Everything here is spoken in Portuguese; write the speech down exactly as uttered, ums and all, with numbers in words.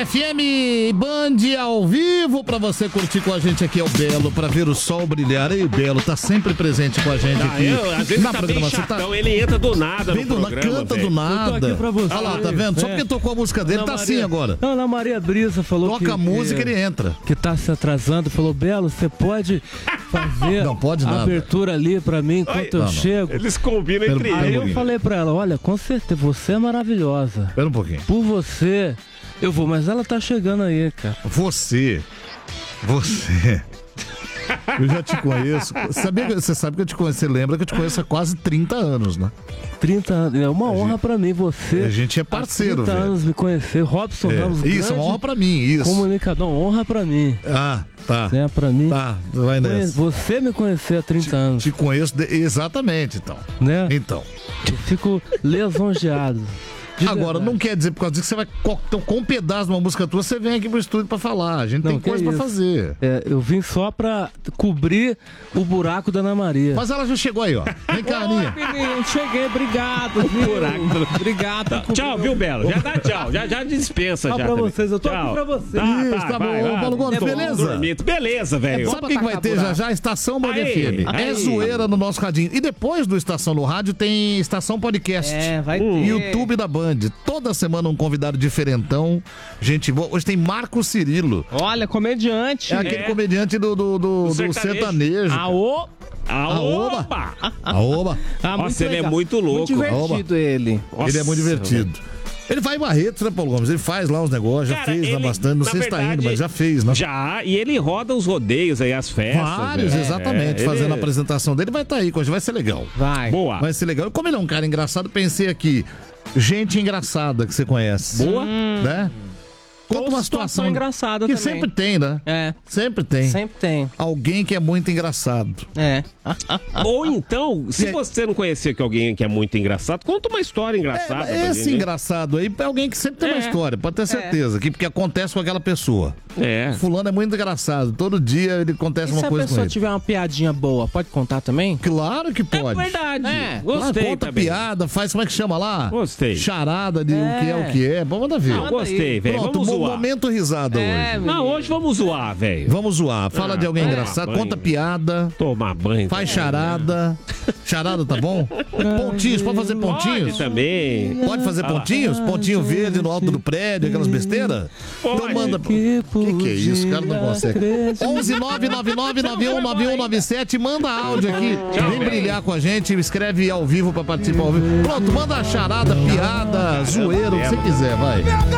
F M Band ao vivo pra você curtir com a gente aqui, é o Belo, pra ver o sol brilhar. E o Belo tá sempre presente com a gente ah, aqui. Eu, às vezes na tá bem chatão, tá... ele entra do nada Vem no do programa, canta véio. do nada. Eu tô aqui pra você. Olha lá, tá vendo? Só é. porque tocou a música dele, Ana tá Maria... assim agora. Não, Ana Maria Brisa falou Toca que... a música e ele entra. Que tá se atrasando, falou, Belo, você pode fazer não pode nada. a abertura ali pra mim enquanto Ai, eu não, não. chego? Eles combinam Pera, entre pera, Aí eles. eu falei pra ela, olha, com certeza, você é maravilhosa. Espera um pouquinho. Por você, eu vou, mas ela tá chegando aí, cara. Você, você... Eu já te conheço. Sabia que, você sabe que eu te conheço, você lembra que eu te conheço há quase trinta anos, né? trinta anos, é uma honra gente, pra mim, você. A gente é parceiro, há trinta velho. anos me conhecer, Robson É, Ramos, isso, é uma honra pra mim, isso. comunicador, honra pra mim. Ah, tá. É, pra mim. Tá, vai nessa. Você me conhecer há trinta te, anos. Te conheço, de... exatamente, então. Né? Então. Eu fico lisonjeado. De Agora, verdade. não quer dizer por causa disso que você vai com, com um pedaço de uma música tua, você vem aqui pro estúdio pra falar. A gente Não, tem que coisa pra isso. fazer. É, eu vim só pra cobrir o buraco da Ana Maria. Mas ela já chegou aí, ó. Vem cá, Aninha. Oi, menino, cheguei, obrigado. Viu? Obrigado. Tá, tchau, viu, Belo? Já dá tchau. Já, já dispensa. Tchau já pra também. vocês, eu tô tchau. aqui pra vocês. Tá, Isso, tá, tá vai, bom. vai. Paulo Gomes, Bom, beleza? dormir. Beleza, velho. Sabe o que, que vai ter já já? Estação Band Aí, F M. aí. É zoeira no nosso radinho. E depois do Estação no Rádio tem Estação Podcast. É, vai Hum. ter. YouTube da Band. Toda semana um convidado diferentão. Gente boa. Hoje tem Marco Cirilo. Olha, comediante. É aquele É. comediante do, do, do, do sertanejo. sertanejo. Aô. Aoba! Aoba. Ah, Nossa, ele é legal. muito louco. Muito divertido ele. Nossa, Ele é muito divertido. Ele vai em Barretos, né, Paulo Gomes? Ele faz lá uns negócios, já Cara, fez lá ele, bastante. Não na sei se tá verdade, indo, mas já fez, né? Já, e ele roda os rodeios aí, as festas. Vários, né? exatamente. É, fazendo ele- a apresentação dele, vai estar aí, hoje vai ser legal. Vai. Boa. Vai ser legal. E como ele é um cara engraçado, pensei aqui, gente engraçada que você conhece. Boa. Né? Conta Ou uma situação situação engraçada que também. sempre tem, né? É, Sempre tem. sempre tem. Alguém que é muito engraçado. É. Ou então, se E aí- você não conhecer que alguém que é muito engraçado, conta uma história engraçada. pra É, esse gente. engraçado aí é alguém que sempre tem uma É. história, pode ter certeza, que, porque acontece com aquela pessoa. É. Fulano é muito engraçado, todo dia ele acontece E uma se a coisa com pessoa ele. tiver uma piadinha boa, pode contar também? Claro que pode. É verdade. É. Gostei Ah, conta também. piada, faz como é que chama lá? Gostei. Charada de É. o que é o que é. Vamos mandar ver. Não, gostei, velho. Pronto, Vamos mo- zoar. momento risada É, hoje. Não, hoje vamos zoar, velho. Vamos zoar. Fala Ah, de alguém tomar engraçado, banho. conta piada, Tomar banho. faz charada. Charada, tá bom? Pontinhos, pode fazer Pode pontinhos? também. Pode fazer pontinhos? Pontinho verde no alto do prédio, aquelas besteiras? Então Pode. manda. Que Que que é isso? O cara não consegue. acreditar. onze nove nove nove nove um nove um nove sete, manda áudio aqui. Vem brilhar com a gente, escreve ao vivo pra participar ao vivo. Pronto, manda a charada, piada, zoeiro, o que você quiser, vai.